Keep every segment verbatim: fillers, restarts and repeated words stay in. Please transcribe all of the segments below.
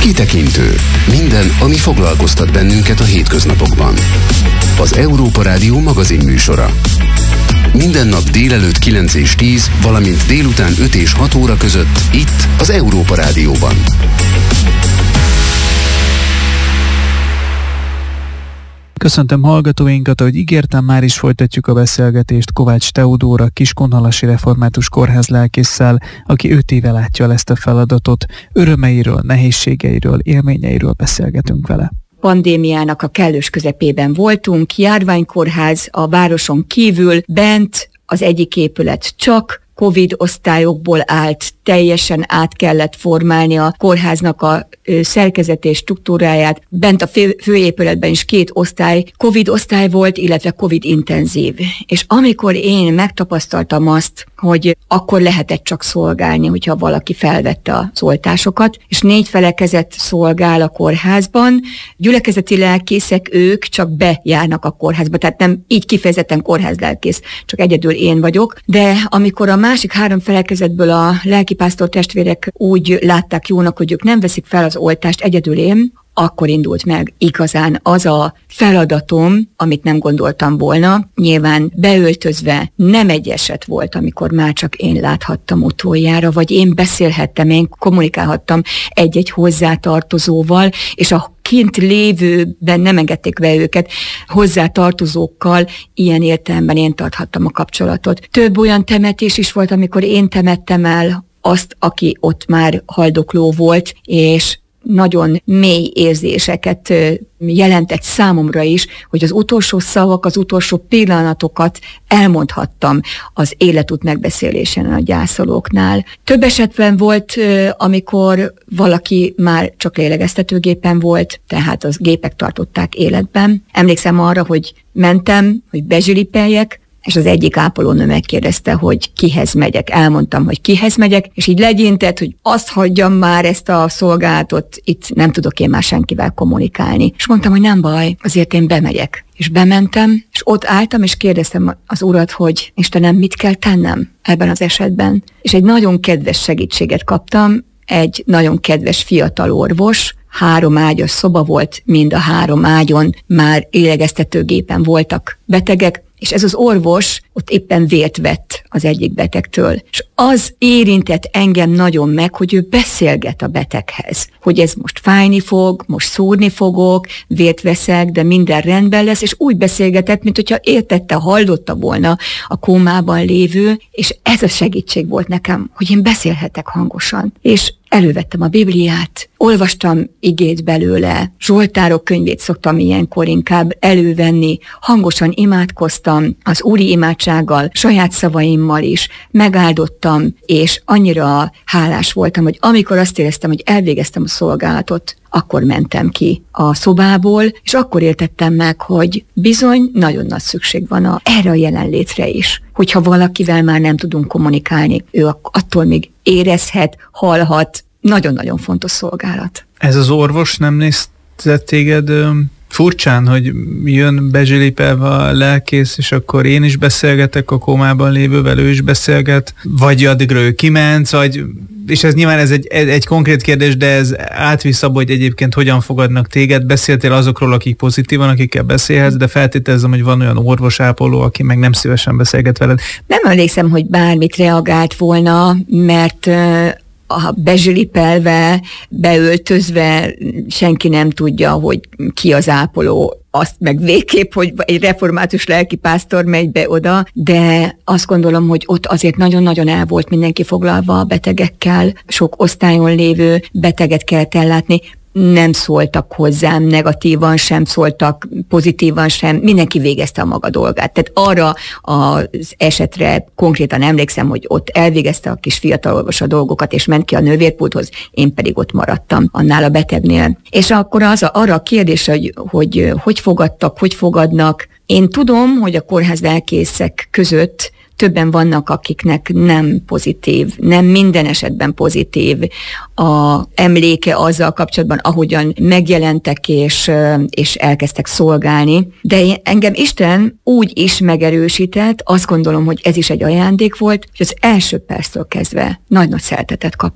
Kitekintő. Minden, ami foglalkoztat bennünket a hétköznapokban. Az Európa Rádió magazin műsora. Minden nap délelőtt kilenc és tíz, valamint délután öt és hat óra között itt az Európa Rádióban. Köszöntöm hallgatóinkat, ahogy ígértem, már is folytatjuk a beszélgetést Kovács Teodóra, Kiskunhalasi Református Kórház lelkésszel, aki öt éve látja el ezt a feladatot. Örömeiről, nehézségeiről, élményeiről beszélgetünk vele. Pandémiának a kellős közepében voltunk, járványkórház a városon kívül, bent az egyik épület csak Covid osztályokból állt, teljesen át kellett formálni a kórháznak a szerkezet és struktúráját. Bent a fő, főépületben is két osztály, Covid osztály volt, illetve Covid intenzív. És amikor én megtapasztaltam azt, hogy akkor lehetett csak szolgálni, hogyha valaki felvette az oltásokat, és négy felekezet szolgál a kórházban, gyülekezeti lelkészek, ők csak bejárnak a kórházba, tehát nem így kifejezetten kórházlelkész, csak egyedül én vagyok, de amikor a másik három felekezetből a lelkipásztor testvérek úgy látták jónak, hogy ők nem veszik fel az oltást, egyedül én, akkor indult meg igazán az a feladatom, amit nem gondoltam volna. Nyilván beöltözve nem egy eset volt, amikor már csak én láthattam utoljára, vagy én beszélhettem, én kommunikálhattam egy-egy hozzátartozóval, és a kint lévőben nem engedték be őket, hozzátartozókkal ilyen értelemben én tarthattam a kapcsolatot. Több olyan temetés is volt, amikor én temettem el azt, aki ott már haldokló volt, és nagyon mély érzéseket jelentett számomra is, hogy az utolsó szavak, az utolsó pillanatokat elmondhattam az életút megbeszélésen a gyászolóknál. Több esetben volt, amikor valaki már csak lélegeztetőgépen volt, tehát az gépek tartották életben. Emlékszem arra, hogy mentem, hogy bezsilipeljek, és az egyik ápolónő megkérdezte, hogy kihez megyek. Elmondtam, hogy kihez megyek, és így legyintett, hogy azt hagyjam már ezt a szolgálatot, itt nem tudok én már senkivel kommunikálni. És mondtam, hogy nem baj, azért én bemegyek. És bementem, és ott álltam, és kérdeztem az urat, hogy Istenem, mit kell tennem ebben az esetben. És egy nagyon kedves segítséget kaptam, egy nagyon kedves fiatal orvos, három ágyas szoba volt, mind a három ágyon már lélegeztetőgépen voltak betegek, és ez az orvos ott éppen vért vett az egyik betegtől. És az érintett engem nagyon meg, hogy ő beszélget a beteghez, hogy ez most fájni fog, most szúrni fogok, vért veszek, de minden rendben lesz, és úgy beszélgetett, mint hogyha értette, hallotta volna a kómában lévő, és ez a segítség volt nekem, hogy én beszélhetek hangosan. És elővettem a Bibliát, olvastam igét belőle, Zsoltárok könyvét szoktam ilyenkor inkább elővenni, hangosan imádkoztam az úri imádsággal, saját szavaimmal is, megáldottam, és annyira hálás voltam, hogy amikor azt éreztem, hogy elvégeztem a szolgálatot, akkor mentem ki a szobából, és akkor értettem meg, hogy bizony nagyon nagy szükség van a, erre a jelenlétre is. Hogyha valakivel már nem tudunk kommunikálni, ő attól még érezhet, hallhat, nagyon-nagyon fontos szolgálat. Ez az orvos nem nézett téged furcsán, hogy jön bezsilipelve a lelkész, és akkor én is beszélgetek a kómában lévővel, ő is beszélget, vagy addigra ő kiment, vagy, és ez nyilván ez egy, egy konkrét kérdés, de ez átvisz abba, hogy egyébként hogyan fogadnak téged. Beszéltél azokról, akik pozitívan, akikkel beszélhetsz, de feltételezem, hogy van olyan orvosápoló, aki meg nem szívesen beszélget veled. Nem emlékszem, hogy bármit reagált volna, mert a bezsilipelve, beöltözve senki nem tudja, hogy ki az ápoló, azt meg végképp, hogy egy református lelkipásztor megy be oda, de azt gondolom, hogy ott azért nagyon-nagyon el volt mindenki foglalva a betegekkel, sok osztályon lévő beteget kellett ellátni, nem szóltak hozzám negatívan, sem szóltak pozitívan sem, mindenki végezte a maga dolgát. Tehát arra az esetre konkrétan emlékszem, hogy ott elvégezte a kis fiatal orvos a dolgokat, és ment ki a nővérpulthoz, én pedig ott maradtam annál a betegnél. És akkor az a, arra a kérdés, hogy, hogy hogy fogadtak, hogy fogadnak. Én tudom, hogy a kórház lelkészek között többen vannak, akiknek nem pozitív, nem minden esetben pozitív a emléke azzal kapcsolatban, ahogyan megjelentek és, és elkezdtek szolgálni. De engem Isten úgy is megerősített, azt gondolom, hogy ez is egy ajándék volt, hogy az első perctől kezdve nagy-nagy szeretetet kaptam.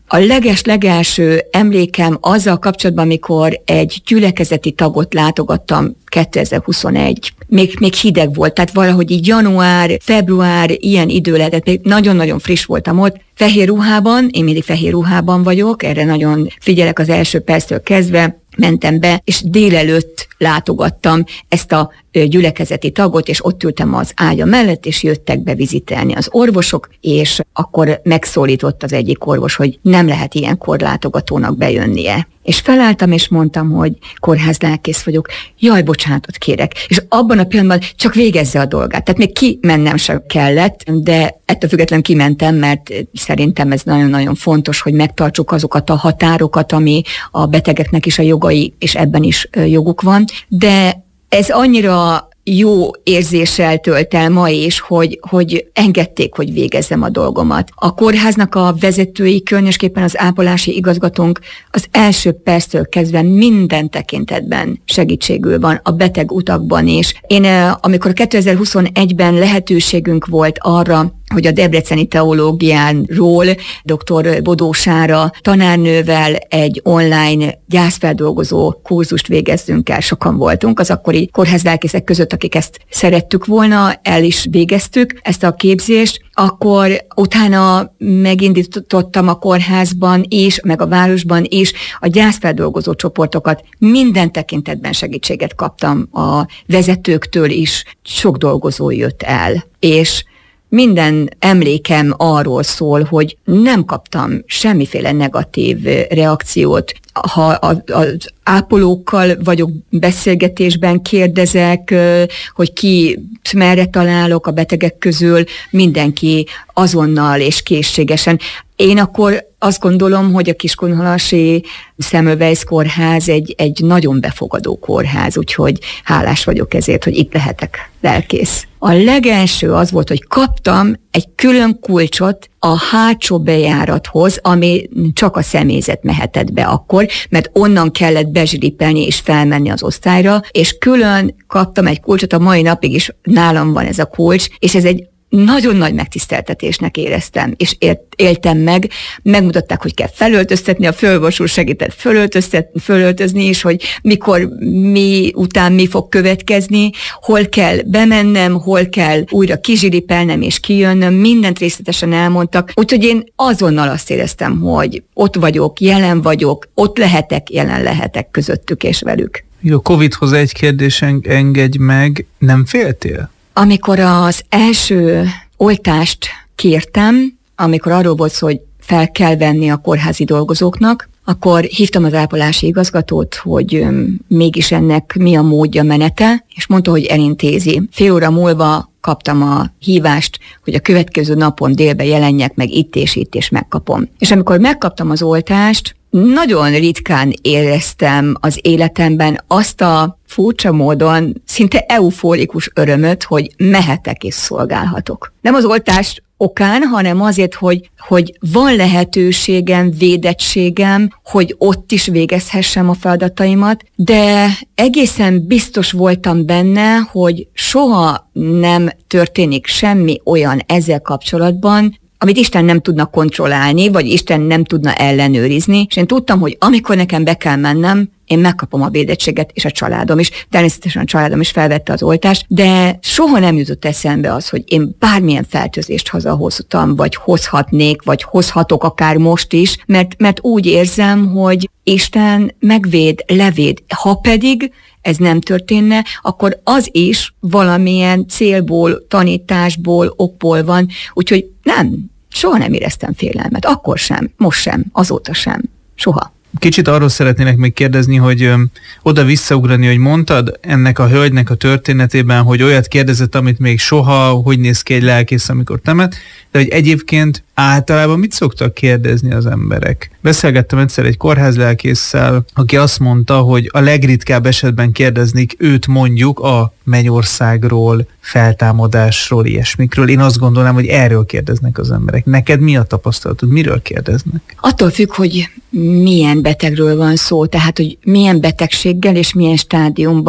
A leges-legelső emlékem azzal kapcsolatban, amikor egy gyülekezeti tagot látogattam kétezer-huszonegy. Még, még hideg volt, tehát valahogy így január, február, ilyen idő lehetett, még nagyon-nagyon friss voltam ott, fehér ruhában, én mindig fehér ruhában vagyok, erre nagyon figyelek az első perctől kezdve, mentem be, és délelőtt látogattam ezt a gyülekezeti tagot, és ott ültem az ágya mellett, és jöttek be vizitelni az orvosok, és akkor megszólított az egyik orvos, hogy nem lehet ilyenkor látogatónak bejönnie. És felálltam, és mondtam, hogy kórházlelkész vagyok, jaj, bocsánatot kérek. És abban a pillanatban csak végezze a dolgát. Tehát még kimennem sem kellett, de ettől függetlenül kimentem, mert szerintem ez nagyon-nagyon fontos, hogy megtartsuk azokat a határokat, ami a betegeknek is a jogai, és ebben is joguk van. De ez annyira jó érzéssel tölt el ma is, hogy, hogy engedték, hogy végezzem a dolgomat. A kórháznak a vezetői, különösképpen az ápolási igazgatónk az első perctől kezdve minden tekintetben segítségül van, a beteg utakban is. Én, amikor kétezer-huszonegyben lehetőségünk volt arra, hogy a debreceni teológiánról dr. Bodó Sára tanárnővel egy online gyászfeldolgozó kurzust végezzünk el. Sokan voltunk az akkori kórházlelkészek között, akik ezt szerettük volna, el is végeztük ezt a képzést. Akkor utána megindítottam a kórházban is, meg a városban is a gyászfeldolgozó csoportokat. Minden tekintetben segítséget kaptam a vezetőktől is. Sok dolgozó jött el, és minden emlékem arról szól, hogy nem kaptam semmiféle negatív reakciót. Ha az ápolókkal vagyok beszélgetésben, kérdezek, hogy ki merre találok a betegek közül, mindenki azonnal és készségesen. Én akkor azt gondolom, hogy a Kiskunhalasi Semmelweis kórház egy, egy nagyon befogadó kórház, úgyhogy hálás vagyok ezért, hogy itt lehetek lelkész. A legelső az volt, hogy kaptam egy külön kulcsot a hátsó bejárathoz, ami csak a személyzet mehetett be akkor, mert onnan kellett bezsilipelni és felmenni az osztályra, és külön kaptam egy kulcsot, a mai napig is nálam van ez a kulcs, és ez egy nagyon nagy megtiszteltetésnek éreztem, és éltem meg. Megmutatták, hogy kell felöltöztetni, a főorvos úr segített felöltözni is, hogy mikor, mi után mi fog következni, hol kell bemennem, hol kell újra kizsilipelnem és kijönnöm, mindent részletesen elmondtak. Úgyhogy én azonnal azt éreztem, hogy ott vagyok, jelen vagyok, ott lehetek, jelen lehetek közöttük és velük. Jó, Covidhoz egy kérdés engedj meg, nem féltél? Amikor az első oltást kértem, amikor arról volt szó, hogy fel kell venni a kórházi dolgozóknak, akkor hívtam az ápolási igazgatót, hogy mégis ennek mi a módja, menete, és mondta, hogy elintézi. Fél óra múlva kaptam a hívást, hogy a következő napon délben jelenjek meg itt és itt, és megkapom. És amikor megkaptam az oltást, nagyon ritkán éreztem az életemben azt a furcsa módon szinte eufórikus örömöt, hogy mehetek és szolgálhatok. Nem az oltás okán, hanem azért, hogy, hogy van lehetőségem, védettségem, hogy ott is végezhessem a feladataimat, de egészen biztos voltam benne, hogy soha nem történik semmi olyan ezzel kapcsolatban, amit Isten nem tudna kontrollálni, vagy Isten nem tudna ellenőrizni, és én tudtam, hogy amikor nekem be kell mennem, én megkapom a védettséget, és a családom is. Természetesen a családom is felvette az oltást, de soha nem jutott eszembe az, hogy én bármilyen fertőzést hazahoztam, vagy hozhatnék, vagy hozhatok akár most is, mert, mert úgy érzem, hogy Isten megvéd, levéd. Ha pedig ez nem történne, akkor az is valamilyen célból, tanításból, okból van, úgyhogy nem, soha nem éreztem félelmet. Akkor sem, most sem, azóta sem, soha. Kicsit arról szeretnének még kérdezni, hogy ö, oda visszaugrani, hogy mondtad ennek a hölgynek a történetében, hogy olyat kérdezett, amit még soha, hogy néz ki egy lelkész, amikor temet, de hogy egyébként általában mit szoktak kérdezni az emberek? Beszélgettem egyszer egy kórházlelkésszel, aki azt mondta, hogy a legritkább esetben kérdeznik őt mondjuk a mennyországról, feltámadásról, ilyesmikről. Én azt gondolom, hogy erről kérdeznek az emberek. Neked mi a tapasztalatod? Miről kérdeznek? Attól függ, hogy milyen betegről van szó, tehát hogy milyen betegséggel és milyen stádiumban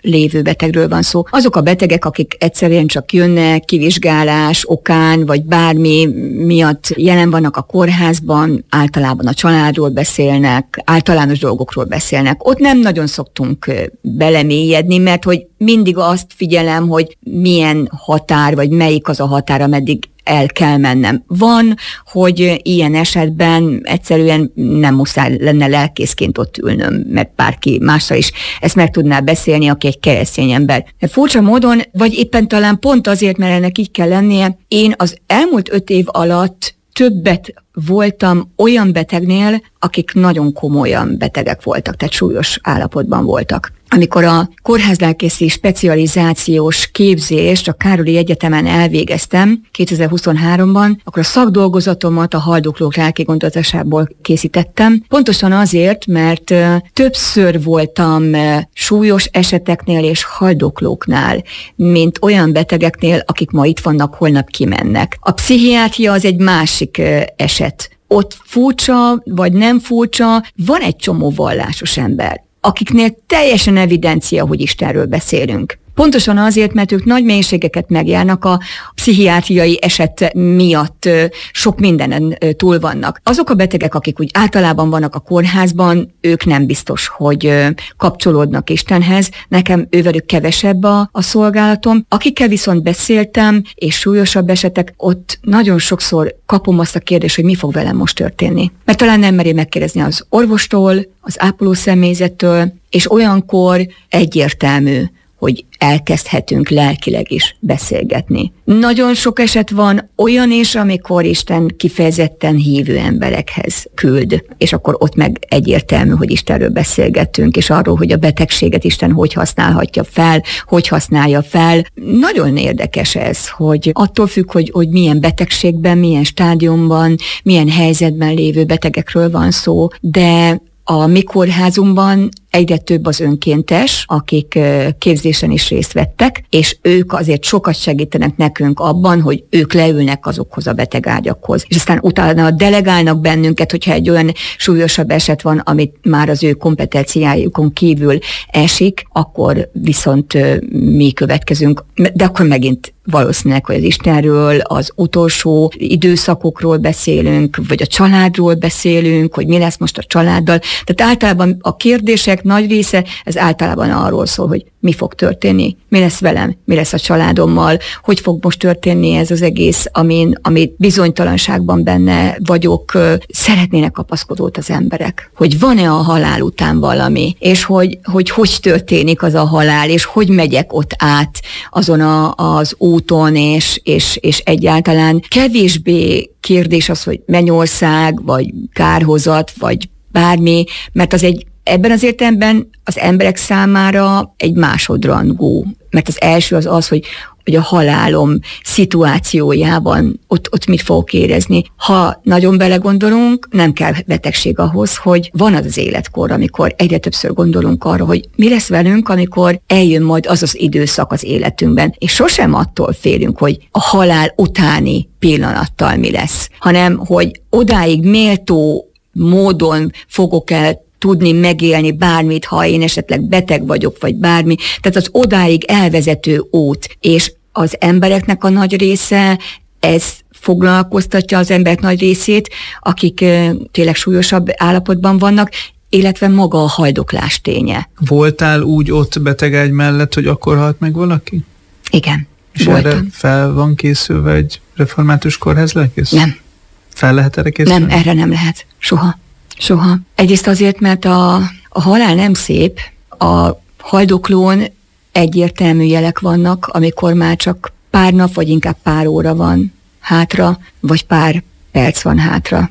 lévő betegről van szó. Azok a betegek, akik egyszerűen csak jönnek kivizsgálás okán, vagy bármi miatt jelen vannak a kórházban, általában a családról beszélnek, általános dolgokról beszélnek. Ott nem nagyon szoktunk belemélyedni, mert hogy mindig azt figyelem, hogy milyen határ, vagy melyik az a határ, ameddig el kell mennem. Van, hogy ilyen esetben egyszerűen nem muszáj lenne lelkészként ott ülnöm, mert bárki mással is ezt meg tudná beszélni, aki egy keresztény ember. Furcsa módon, vagy éppen talán pont azért, mert ennek így kell lennie, én az elmúlt öt év alatt többet voltam olyan betegnél, akik nagyon komolyan betegek voltak, tehát súlyos állapotban voltak. Amikor a kórházlelkészi specializációs képzést a Károli Egyetemen elvégeztem kétezer-huszonháromban, akkor a szakdolgozatomat a haldoklók lelki gondozásából készítettem. Pontosan azért, mert többször voltam súlyos eseteknél és haldoklóknál, mint olyan betegeknél, akik ma itt vannak, holnap kimennek. A pszichiátria az egy másik eset. Ott furcsa, vagy nem furcsa, van egy csomó vallásos ember, akiknél teljesen evidencia, hogy Istenről beszélünk. Pontosan azért, mert ők nagy mélységeket megjárnak, a pszichiátriai eset miatt sok mindenen túl vannak. Azok a betegek, akik úgy általában vannak a kórházban, ők nem biztos, hogy kapcsolódnak Istenhez. Nekem ővelük kevesebb a, a szolgálatom. Akikkel viszont beszéltem, és súlyosabb esetek, ott nagyon sokszor kapom azt a kérdést, hogy mi fog velem most történni. Mert talán nem meri megkérdezni az orvostól, az ápoló személyzettől, és olyankor egyértelmű, hogy elkezdhetünk lelkileg is beszélgetni. Nagyon sok eset van olyan is, amikor Isten kifejezetten hívő emberekhez küld, és akkor ott meg egyértelmű, hogy Istenről beszélgetünk, és arról, hogy a betegséget Isten hogy használhatja fel, hogy használja fel. Nagyon érdekes ez, hogy attól függ, hogy, hogy milyen betegségben, milyen stádiumban, milyen helyzetben lévő betegekről van szó, de a mi kórházunkban egyre több az önkéntes, akik képzésen is részt vettek, és ők azért sokat segítenek nekünk abban, hogy ők leülnek azokhoz a betegágyakhoz. És aztán utána delegálnak bennünket, hogyha egy olyan súlyosabb eset van, amit már az ő kompetenciájukon kívül esik, akkor viszont mi következünk. De akkor megint valószínűleg, hogy az Istenről, az utolsó időszakokról beszélünk, vagy a családról beszélünk, hogy mi lesz most a családdal. Tehát általában a kérdések nagy része, ez általában arról szól, hogy mi fog történni, mi lesz velem, mi lesz a családommal, hogy fog most történni ez az egész, amin, amit bizonytalanságban benne vagyok, szeretnének kapaszkodót az emberek, hogy van-e a halál után valami, és hogy hogy, hogy történik az a halál, és hogy megyek ott át azon a, az úton, és, és, és egyáltalán kevésbé kérdés az, hogy mennyország, vagy kárhozat, vagy bármi, mert az egy ebben az értelemben az emberek számára egy másodrangú, mert az első az az, hogy, hogy a halálom szituációjában ott, ott mit fogok érezni. Ha nagyon belegondolunk, nem kell betegség ahhoz, hogy van az az életkor, amikor egyre többször gondolunk arra, hogy mi lesz velünk, amikor eljön majd az az időszak az életünkben, és sosem attól félünk, hogy a halál utáni pillanattal mi lesz, hanem hogy odáig méltó módon fogok el tudni megélni bármit, ha én esetleg beteg vagyok, vagy bármi. Tehát az odáig elvezető út, és az embereknek a nagy része, ez foglalkoztatja az emberek nagy részét, akik tényleg súlyosabb állapotban vannak, illetve maga a haldoklás ténye. Voltál úgy ott betegágy mellett, hogy akkor halt meg valaki? Igen, és voltam. Erre fel van készülve egy református kórház lelkész? Nem. Fel lehet erre készülni? Nem, erre nem lehet. Soha. Soha. Egyrészt azért, mert a, a halál nem szép, a haldoklón egyértelmű jelek vannak, amikor már csak pár nap, vagy inkább pár óra van hátra, vagy pár perc van hátra.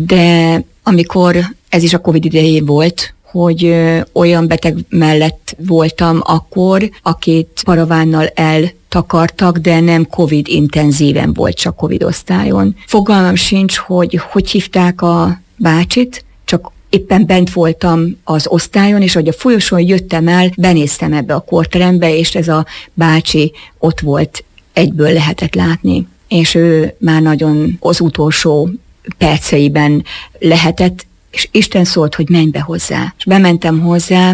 De amikor ez is a Covid idején volt, hogy ö, olyan beteg mellett voltam akkor, akit paravánnal eltakartak, de nem Covid intenzíven volt, csak Covid osztályon. Fogalmam sincs, hogy hogy hívták a bácsit, csak éppen bent voltam az osztályon, és ahogy a folyosón jöttem el, benéztem ebbe a kórterembe, és ez a bácsi ott volt, egyből lehetett látni. És ő már nagyon az utolsó perceiben lehetett, és Isten szólt, hogy menj be hozzá. És bementem hozzá,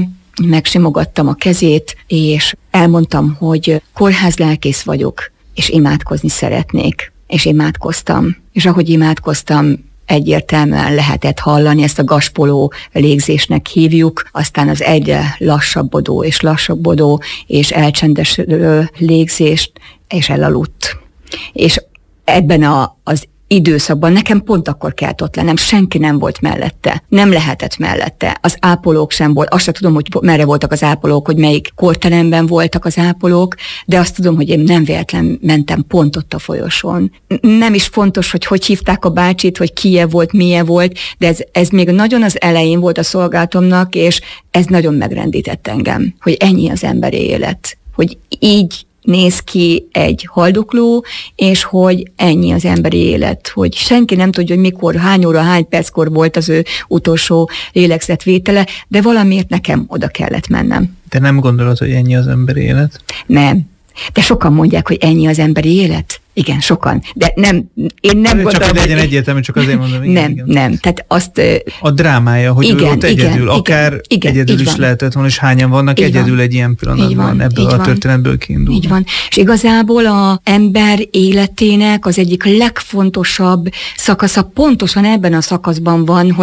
megsimogattam a kezét, és elmondtam, hogy kórházlelkész vagyok, és imádkozni szeretnék. És imádkoztam. És ahogy imádkoztam, egyértelműen lehetett hallani, ezt a gaspoló légzésnek hívjuk, aztán az egyre lassabbodó és lassabbodó és elcsendesülő légzést, és elaludt. És ebben a, az időszakban nekem pont akkor kellett ott lennem, senki nem volt mellette, nem lehetett mellette, az ápolók sem volt, azt sem tudom, hogy merre voltak az ápolók, hogy melyik kórteremben voltak az ápolók, de azt tudom, hogy én nem véletlen mentem pont ott a folyosón. Nem is fontos, hogy hogy hívták a bácsit, hogy ki volt, milyen volt, de ez, ez még nagyon az elején volt a szolgálatomnak, és ez nagyon megrendített engem, hogy ennyi az emberi élet, hogy így néz ki egy haldokló, és hogy ennyi az emberi élet, hogy senki nem tudja, hogy mikor, hány óra, hány perckor volt az ő utolsó lélegzetvétele, de valamiért nekem oda kellett mennem. De nem gondolod, hogy ennyi az emberi élet? Nem. De sokan mondják, hogy ennyi az emberi élet. Igen, sokan. De nem, én nem csak gondolom, hogy legyen egyértelmű, csak azért mondom. Igen, nem, igen. nem. Tehát azt... A drámája, hogy igen, ő ott egyedül, igen, akár igen, egyedül is van. lehetett volna, és hányan vannak így egyedül van. egy ilyen pillanatban, ebből a történetből kiindul. Így van. És igazából az ember életének az egyik legfontosabb szakasza pontosan ebben a szakaszban van,